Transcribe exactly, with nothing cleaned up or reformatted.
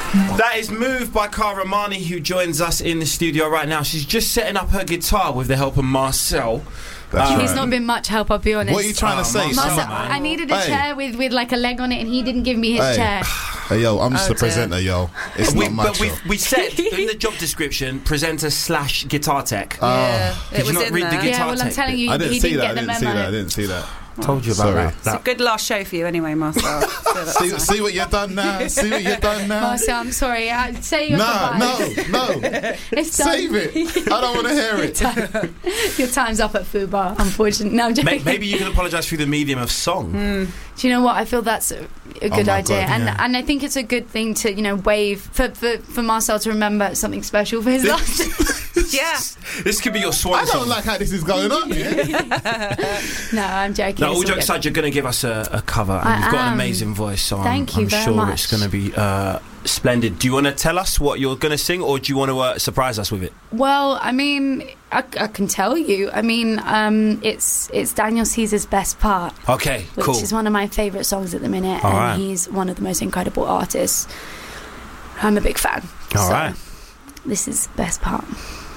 That is Move by Cara Mani, who joins us in the studio right now. She's just setting up her guitar with the help of Marcel. That's He's right. not been much help, I'll be honest. What are you trying Oh, to say? Marcel, Marcel, man. I needed a Hey. chair with, with like a leg on it, and he didn't give me his Hey. chair. Hey, yo, I'm just Oh, the dear. presenter, yo. It's We, not much. but we yo. we said in the job description, presenter slash guitar tech. Yeah, Did it you was not in read the there. guitar Yeah, well, I'm tech telling bit? you, I didn't he see didn't that. get I the didn't see memo. that. I didn't see that. Told you about Sorry. that. It's a that. good last show for you anyway, Marcel. So that's See, nice. see what you've done now. See what you've done now. Marcel, I'm sorry. I, say your Nah, goodbyes. no, no. It's done. Save it. I don't want to hear it. Your time's up at Fubar, unfortunately. No, I'm joking. May- Maybe you can apologise through the medium of song. Do you know what? I feel that's a, a good my idea, God, and yeah. and I think it's a good thing to you know wave for for, for Marcel to remember something special for his life. Yeah. This could be your swan I don't song. like how this is going on. Yeah? No, I'm joking. No, It's all all jokes good. aside, you're going to give us a, a cover, and I you've got an am. amazing voice, so Thank I'm, you I'm very sure much. it's going to be uh, splendid. Do you want to tell us what you're going to sing, or do you want to uh, surprise us with it? Well, I mean, I, I can tell you. I mean, um, it's it's Daniel Caesar's best part, Okay, which cool. is one of my favourite songs at the minute, All and right. he's one of the most incredible artists. I'm a big fan. All so right. This is best part.